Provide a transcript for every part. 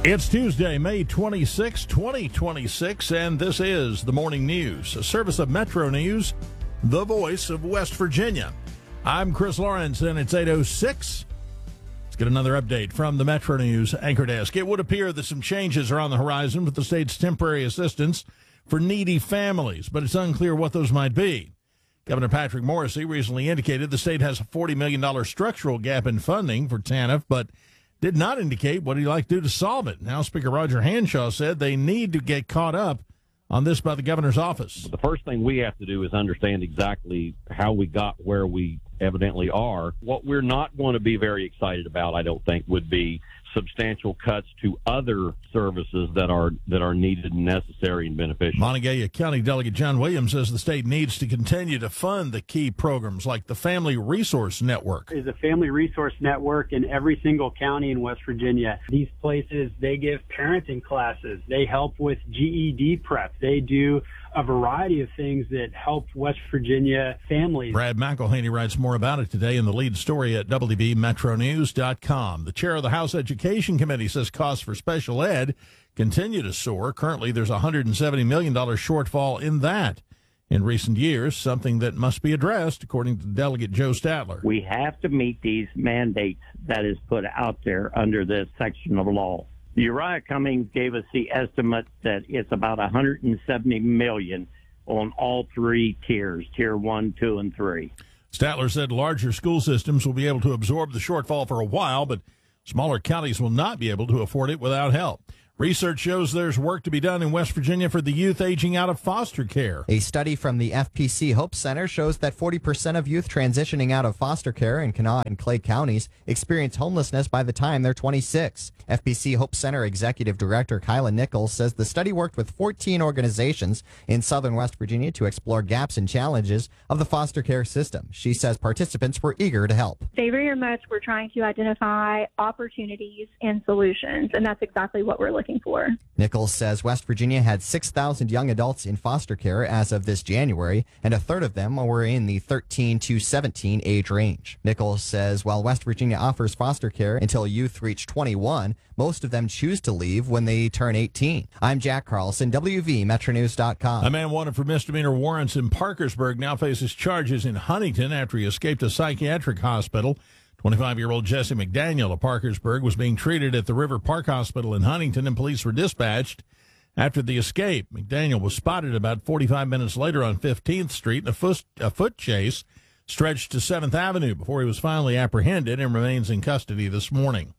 It's Tuesday, May 26, 2026, and this is the Morning News, a service of Metro News, the voice of West Virginia. I'm Chris Lawrence, and it's 8:06. Let's get another update from the Metro News anchor desk. It would appear that some changes are on the horizon with the state's temporary assistance for needy families, but it's unclear what those might be. Governor Patrick Morrisey recently indicated the state has a $40 million structural gap in funding for TANF, but did not indicate what he'd like to do to solve it. Now, Speaker Roger Hanshaw said they need to get caught up on this by the governor's office. The first thing we have to do is understand exactly how we got where we evidently are. What we're not going to be very excited about, I don't think, would be substantial cuts to other services that are needed and necessary and beneficial. Montague County Delegate John Williams says the state needs to continue to fund the key programs like the Family Resource Network. There's a Family Resource Network in every single county in West Virginia. These places, they give parenting classes. They help with GED prep. They do a variety of things that help West Virginia families. Brad McElhaney writes more about it today in the lead story at WVMetroNews.com. The chair of the House Education Committee says costs for special ed continue to soar. Currently, there's a $170 million shortfall in that in recent years, something that must be addressed, according to Delegate Joe Statler. We have to meet these mandates that is put out there under this section of law. Uriah Cummings gave us the estimate that it's about $170 million on all three tiers, tier 1, 2, and 3. Statler said larger school systems will be able to absorb the shortfall for a while, but smaller counties will not be able to afford it without help. Research shows there's work to be done in West Virginia for the youth aging out of foster care. A study from the FPC Hope Center shows that 40% of youth transitioning out of foster care in Kanawha and Clay counties experience homelessness by the time they're 26. FPC Hope Center Executive Director Kyla Nichols says the study worked with 14 organizations in southern West Virginia to explore gaps and challenges of the foster care system. She says participants were eager to help. They very much were trying to identify opportunities and solutions, and that's exactly what we're looking for. Nichols says West Virginia had 6,000 young adults in foster care as of this January, and a third of them were in the 13 to 17 age range. Nichols says while West Virginia offers foster care until youth reach 21, most of them choose to leave when they turn 18. I'm Jack Carlson, WVMetroNews.com. A man wanted for misdemeanor warrants in Parkersburg now faces charges in Huntington after he escaped a psychiatric hospital. 25-year-old Jesse McDaniel of Parkersburg was being treated at the River Park Hospital in Huntington, and police were dispatched after the escape. McDaniel was spotted about 45 minutes later on 15th Street, and a foot chase stretched to 7th Avenue before he was finally apprehended and remains in custody this morning.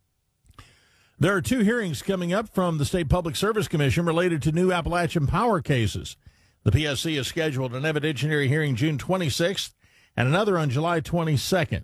There are two hearings coming up from the State Public Service Commission related to new Appalachian Power cases. The PSC has scheduled an evidentiary hearing June 26th and another on July 22nd.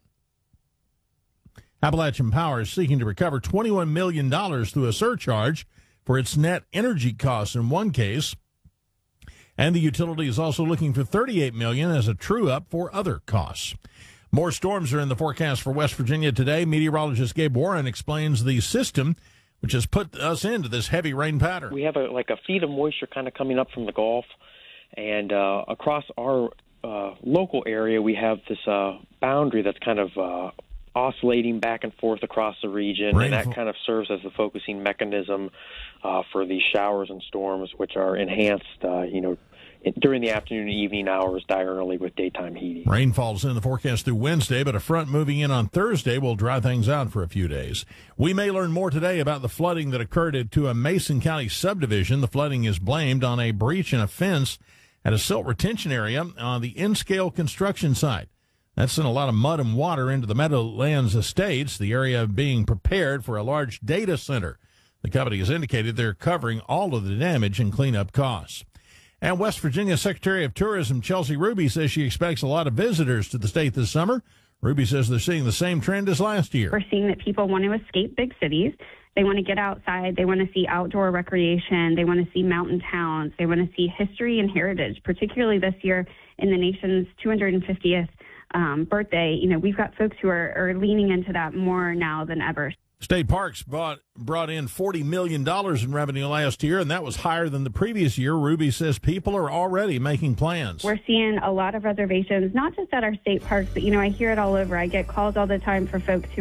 Appalachian Power is seeking to recover $21 million through a surcharge for its net energy costs in one case, and the utility is also looking for $38 million as a true-up for other costs. More storms are in the forecast for West Virginia today. Meteorologist Gabe Warren explains the system which has put us into this heavy rain pattern. We have a feed of moisture kind of coming up from the Gulf, and across our local area we have this boundary that's kind of oscillating back and forth across the region, and that kind of serves as the focusing mechanism for these showers and storms, which are enhanced, during the afternoon and evening hours diurnally with daytime heating. Rainfall's in the forecast through Wednesday, but a front moving in on Thursday will dry things out for a few days. We may learn more today about the flooding that occurred to a Mason County subdivision. The flooding is blamed on a breach in a fence at a silt retention area on the N-Scale construction site. That sent a lot of mud and water into the Meadowlands Estates, the area being prepared for a large data center. The company has indicated they're covering all of the damage and cleanup costs. And West Virginia Secretary of Tourism Chelsea Ruby says she expects a lot of visitors to the state this summer. Ruby says they're seeing the same trend as last year. We're seeing that people want to escape big cities. They want to get outside. They want to see outdoor recreation. They want to see mountain towns. They want to see history and heritage, particularly this year in the nation's 250th birthday. We've got folks who are leaning into that more now than ever. State Parks brought in $40 million in revenue last year, and that was higher than the previous year. Ruby says people are already making plans. We're seeing a lot of reservations, not just at our state parks, but, I hear it all over. I get calls all the time for folks who are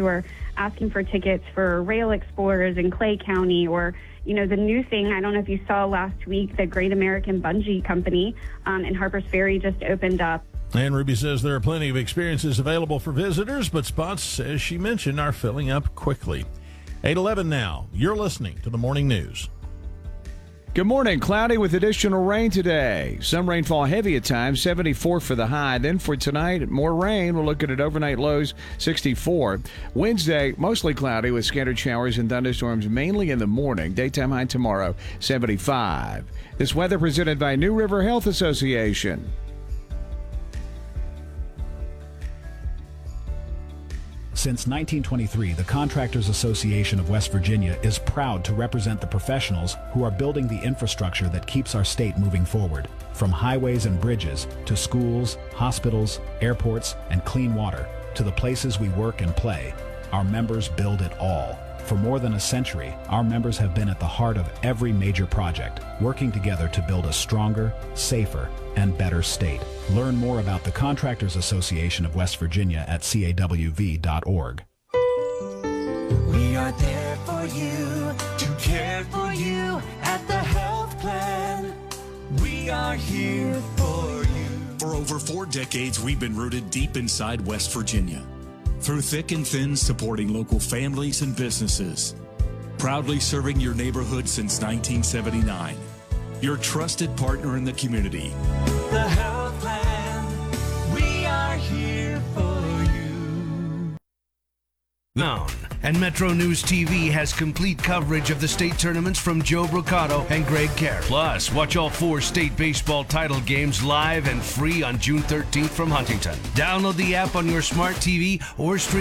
asking for tickets for Rail Explorers in Clay County, or, you know, the new thing, I don't know if you saw last week, the Great American Bungee Company in Harpers Ferry just opened up. And Ruby says there are plenty of experiences available for visitors, but spots, as she mentioned, are filling up quickly. 8:11 now. You're listening to the Morning News. Good morning. Cloudy with additional rain today. Some rainfall heavy at times, 74 for the high. Then for tonight, more rain. We'll look at overnight lows, 64. Wednesday, mostly cloudy with scattered showers and thunderstorms mainly in the morning. Daytime high tomorrow, 75. This weather presented by New River Health Association. Since 1923, the Contractors Association of West Virginia is proud to represent the professionals who are building the infrastructure that keeps our state moving forward. From highways and bridges to schools, hospitals, airports, and clean water, to the places we work and play, our members build it all. For more than a century, our members have been at the heart of every major project, working together to build a stronger, safer, and better state. Learn more about the Contractors Association of West Virginia at cawv.org. We are there for you, to care for you at the health plan. We are here for you. For over 4 decades, we've been rooted deep inside West Virginia. Through thick and thin, supporting local families and businesses. Proudly serving your neighborhood since 1979. Your trusted partner in the community. The health plan, we are here for you. Known. And Metro News TV has complete coverage of the state tournaments from Joe Brocato and Greg Carey. Plus, watch all 4 state baseball title games live and free on June 13th from Huntington. Download the app on your smart TV or stream